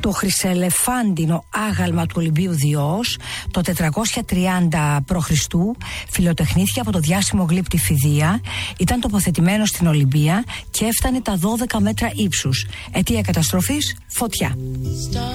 Το χρυσελεφάντινο άγαλμα του Ολυμπίου Διός το 430 π.Χ. φιλοτεχνήθηκε από το διάσημο γλύπτη Φιδία, ήταν τοποθετημένο στην Ολυμπία και έφτανε τα 12 μέτρα ύψους. Αιτία καταστροφής: φωτιά.